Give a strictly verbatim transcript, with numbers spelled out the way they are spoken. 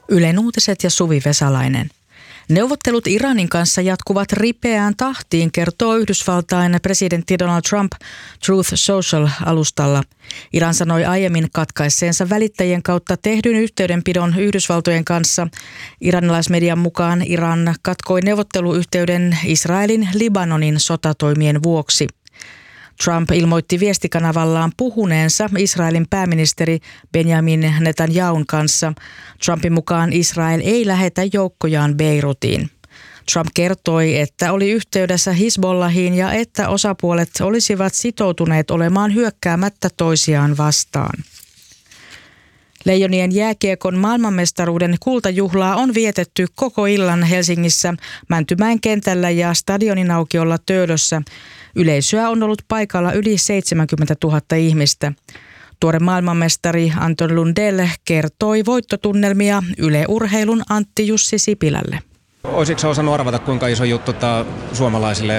Ylen uutiset ja Suvi Vesalainen. Neuvottelut Iranin kanssa jatkuvat ripeään tahtiin, kertoo Yhdysvaltain presidentti Donald Trump Truth Social-alustalla. Iran sanoi aiemmin katkaisseensa välittäjien kautta tehdyn yhteydenpidon Yhdysvaltojen kanssa. Iranilaismedian mukaan Iran katkoi neuvotteluyhteyden Israelin Libanonin sotatoimien vuoksi. Trump ilmoitti viestikanavallaan puhuneensa Israelin pääministeri Benjamin Netanyahun kanssa. Trumpin mukaan Israel ei lähetä joukkojaan Beirutiin. Trump kertoi, että oli yhteydessä Hizbollahiin ja että osapuolet olisivat sitoutuneet olemaan hyökkäämättä toisiaan vastaan. Leijonien jääkiekon maailmanmestaruuden kultajuhlaa on vietetty koko illan Helsingissä, Mäntymäen kentällä ja stadionin aukiolla Töölössä. Yleisöä on ollut paikalla yli seitsemänkymmentätuhatta ihmistä. Tuore maailmanmestari Anton Lundell kertoi voittotunnelmia Yle Urheilun Antti Jussi Sipilälle. Olisitko osannut arvata, kuinka iso juttu tämä suomalaisille